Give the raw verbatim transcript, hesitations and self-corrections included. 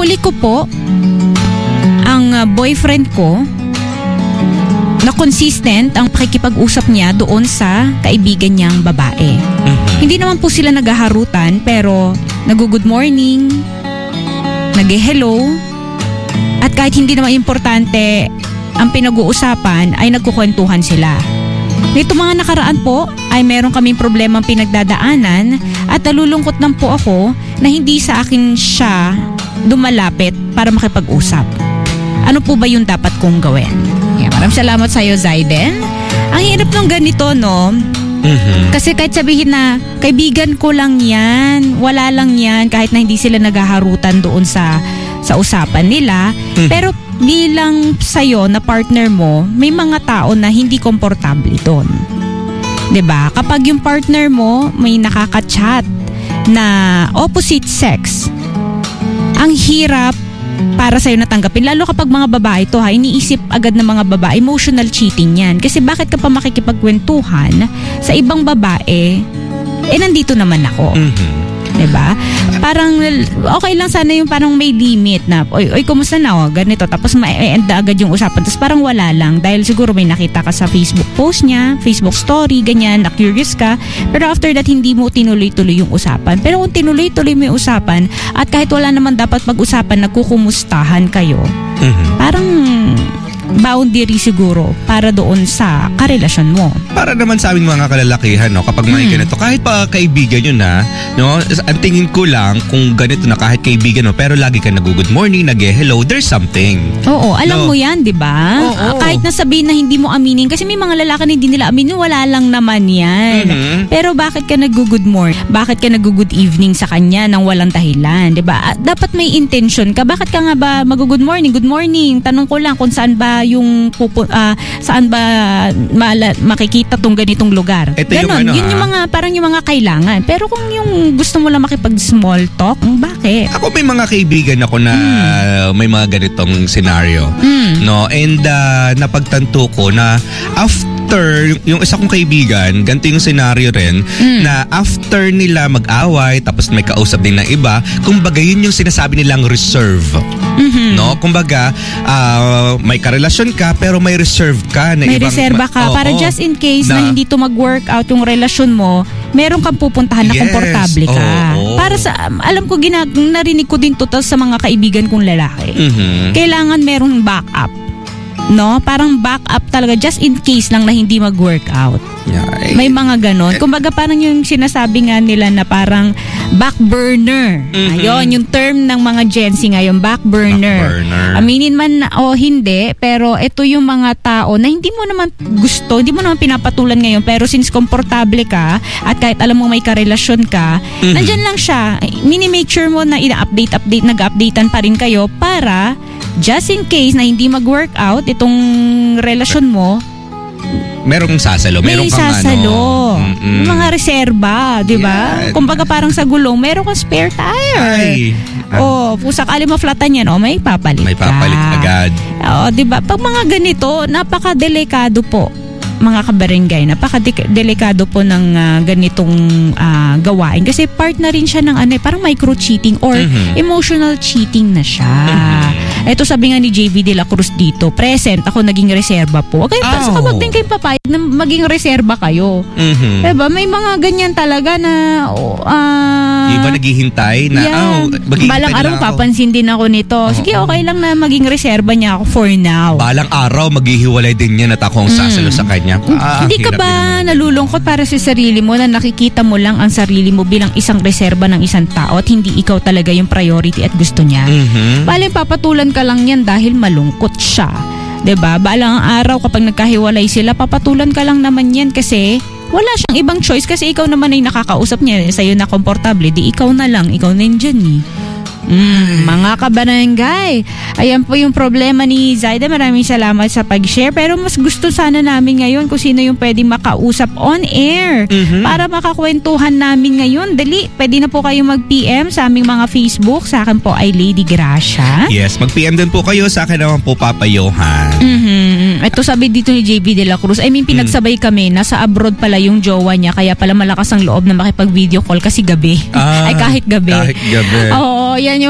nahuli ko po ang uh, boyfriend ko na consistent ang pakikipag-usap niya doon sa kaibigan niyang babae. Mm-hmm. Hindi naman po sila naghaharutan pero nag-good morning, nag-hello, at kahit hindi naman importante ang pinag-uusapan ay nagkukwentuhan sila. Nito mga nakaraan po ay meron kaming problemang pinagdadaanan at nalulungkot lang po ako na hindi sa akin siya dumalapit para makipag-usap. Ano po ba yung dapat kong gawin? Yeah, maraming salamat sa iyo, Zaiden. Ang hirap ng ganito, no? Mm-hmm. Kasi kahit sabihin na kaibigan ko lang yan, wala lang yan, kahit na hindi sila naghaharutan doon sa sa usapan nila, mm-hmm. pero bilang sa'yo na partner mo, may mga tao na hindi komportable doon. 'Di ba? Kapag yung partner mo may nakaka-chat na opposite sex, ang hirap para sa'yo natanggapin. Lalo kapag mga babae to ha, iniisip agad ng mga babae, emotional cheating yan. Kasi bakit ka pa makikipagkwentuhan sa ibang babae, eh nandito naman ako. Mm-hmm. Diba? Parang okay lang sana yung parang may limit na, oy, oy kumusta na oh, ganito. Tapos ma-end agad yung usapan. Tapos parang wala lang. Dahil siguro may nakita ka sa Facebook post niya, Facebook story, ganyan, na-curious ka. Pero after that, hindi mo tinuloy-tuloy yung usapan. Pero kung tinuloy-tuloy mo yung usapan, at kahit wala naman dapat pag-usapan, nagkukumustahan kayo, mm-hmm. parang boundary siguro para doon sa karelasyon mo. Para naman sa aming mga kalalakihan, no, kapag may hmm. ganito, kahit pa kaibigan nyo na, no, ang tingin ko lang kung ganito na kahit kaibigan mo, pero lagi ka nag-good morning, nag-hello, there's something. Oo, alam no? mo yan, di ba? Uh, kahit nasabihin na hindi mo aminin, kasi may mga lalaki na hindi nila aminin, wala lang naman yan. Mm-hmm. Pero bakit ka nag-good morning? Bakit ka nag-good evening sa kanya nang walang dahilan, di ba? Dapat may intention ka. Bakit ka nga ba mag-good morning? Good morning. Tanong ko lang kung saan ba yung pupu- uh, saan ba mala- makikita tong ganitong lugar. Ito ganon, yung ano, yun yung mga parang yung mga kailangan. Pero kung yung gusto mo lang makipag small talk, bakit? Ako may mga kaibigan ako na mm. may mga ganitong scenario. Mm. No, and uh, napagtanto ko na after yung, yung isa kong kaibigan, ganito yung scenario rin, mm. na after nila mag-away tapos may kausap din ng iba, kumbaga yun yung sinasabi nilang reserve. Mm-hmm. No, kumbaga uh, may karelasyon ka pero may reserve ka na may ibang, reserva ka oh, para oh, just in case na, na hindi to mag-work out yung relasyon mo, meron kang pupuntahan na yes, komportable ka. oh, oh. Para sa alam ko gina, narinig ko din to sa mga kaibigan kong lalaki. Mm-hmm. Kailangan merong backup. No? Parang backup talaga just in case lang na hindi mag-work out. Yeah, eh, may mga ganon. Kumbaga parang yung sinasabi nga nila na parang back burner. Mm-hmm. Ayun, yung term ng mga Gen Z ngayon, back burner. Back burner. Aminin man o hindi, pero ito yung mga tao na hindi mo naman gusto, hindi mo naman pinapatulan ngayon, pero since komportable ka at kahit alam mo may karelasyon ka, mm-hmm. nandyan lang siya. Mini-make sure mo na ina-update, update, nag-updatean pa rin kayo para just in case na hindi mag-work out itong relasyon mo, merong sasalo, merong may sasalo. Ano, may mga reserba, di ba? Yeah. Kumbaga parang sa gulong, meron kang spare tire. Ay. O, kung sakali maflatan yan, o, may papalit May papalit ka. agad. O, di ba? Pag mga ganito, napaka-delikado po, mga kabarangay, napaka-delikado po ng uh, ganitong uh, gawain. Kasi part na rin siya ng ano, parang micro-cheating or mm-hmm. emotional cheating na siya. Mm-hmm. Ito sabi nga ni J V De La Cruz dito, present ako, naging reserba po. Okay, oh. So kapag din kayo papayag na maging reserba kayo. Mm-hmm. Diba? May mga ganyan talaga na uh, iba naghihintay na yeah, oh, balang araw papansin din ako nito. Oh, sige, okay lang na maging reserba niya ako for now. Balang araw maghihiwalay din yan at ako ang sasalo mm. sa kanya. Ah, hindi ka ba nalulungkot para sa sarili mo na nakikita mo lang ang sarili mo bilang isang reserba ng isang tao at hindi ikaw talaga yung priority at gusto niya? Mm-hmm. Bale, papatulan ka lang yan dahil malungkot siya. Diba? Balang araw kapag nagkahiwalay sila, papatulan ka lang naman yan kasi wala siyang ibang choice kasi ikaw naman ay nakakausap niya sa'yo na komportable. Di ikaw na lang, ikaw na dyan eh. Mm, mga kabarangay, ayan po yung problema ni Zaida. Maraming salamat sa pag-share, pero mas gusto sana namin ngayon kung sino yung pwedeng makausap on air mm-hmm. para makakwentuhan namin ngayon. Dali, pwede na po kayo mag-P M sa aming mga Facebook. Sa akin po ay Lady Gracia. Yes, mag-P M din po kayo. Sa akin naman po Papa Johan. Mm-hmm. Ito sabi dito ni J V De La Cruz, I mean pinagsabay kami, nasa abroad pala yung jowa niya, kaya pala malakas ang loob na makipag-video call kasi gabi. Ah, ay kahit gabi. Kahit gabi. Oo, yan